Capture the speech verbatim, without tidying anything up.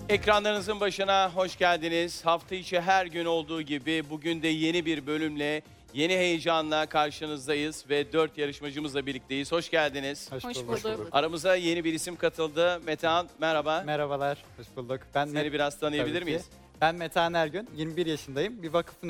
Ekranlarınızın başına hoş geldiniz. Hafta içi her gün olduğu gibi bugün de yeni bir bölümle, yeni heyecanla karşınızdayız ve dört yarışmacımızla birlikteyiz. Hoş geldiniz. Hoş, Hoş bulduk. bulduk. Aramıza yeni bir isim katıldı. Metehan, merhaba. Merhabalar, hoş bulduk. Ben Seni Met- biraz tanıyabilir tabii ki. miyiz? Ben Metehan Ergün, yirmi bir yaşındayım. Bir vakıfın